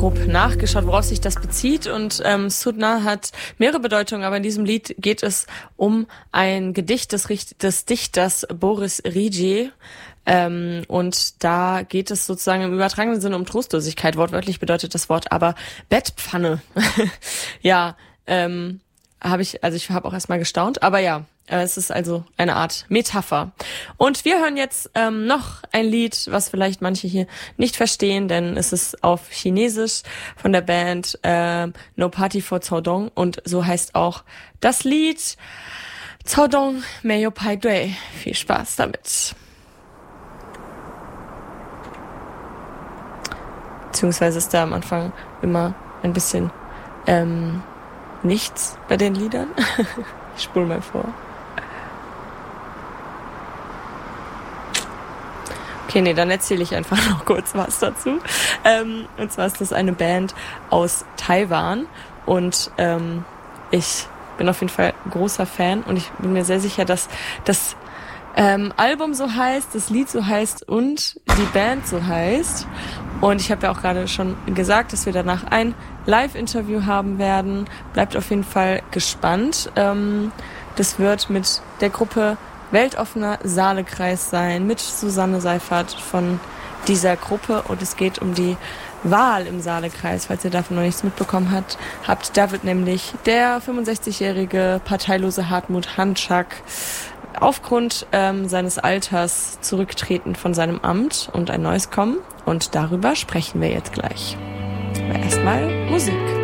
grob nachgeschaut, worauf sich das bezieht. Und Sudna hat mehrere Bedeutungen, aber in diesem Lied geht es um ein Gedicht des Dichters Boris Rije. Und da geht es sozusagen im übertragenen Sinne um Trostlosigkeit. Wortwörtlich bedeutet das Wort aber Bettpfanne. Ja, ich habe auch erstmal gestaunt, aber ja, es ist also eine Art Metapher. Und wir hören jetzt noch ein Lied, was vielleicht manche hier nicht verstehen, denn es ist auf Chinesisch von der Band No Party for Caodong und so heißt auch das Lied Caodong Meio Pai Dui. Viel Spaß damit. Beziehungsweise ist da am Anfang immer ein bisschen nichts bei den Liedern. Ich spule mal vor. Okay, nee, dann erzähle ich einfach noch kurz was dazu. Und zwar ist das eine Band aus Taiwan und ich bin auf jeden Fall großer Fan und ich bin mir sehr sicher, dass das Album so heißt, das Lied so heißt und die Band so heißt. Und ich habe ja auch gerade schon gesagt, dass wir danach ein Live-Interview haben werden. Bleibt auf jeden Fall gespannt. Das wird mit der Gruppe Weltoffener Saalekreis sein, mit Susanne Seifert von dieser Gruppe. Und es geht um die Wahl im Saalekreis, falls ihr davon noch nichts mitbekommen habt. Da wird nämlich der 65-jährige parteilose Hartmut Handschak aufgrund seines Alters zurücktreten von seinem Amt und ein neues kommen. Und darüber sprechen wir jetzt gleich. Aber erstmal Musik.